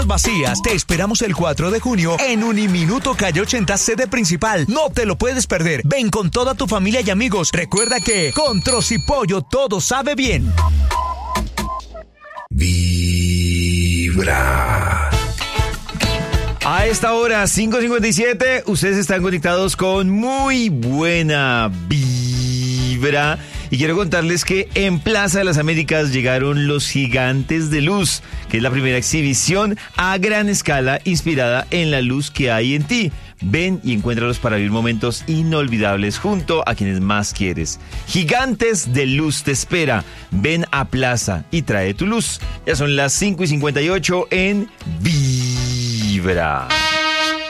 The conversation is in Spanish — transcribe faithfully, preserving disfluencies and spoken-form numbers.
Vacías. Te esperamos el cuatro de junio en Uniminuto Calle ochenta, sede principal. No te lo puedes perder. Ven con toda tu familia y amigos. Recuerda que con Trocipollo todo sabe bien. Vibra. A esta hora, cinco cincuenta y siete, ustedes están conectados con muy buena vibra. Y quiero contarles que en Plaza de las Américas llegaron los Gigantes de Luz, que es la primera exhibición a gran escala inspirada en la luz que hay en ti. Ven y encuéntralos para vivir momentos inolvidables junto a quienes más quieres. Gigantes de Luz te espera. Ven a Plaza y trae tu luz. Ya son las cinco y cincuenta y ocho en Vibra.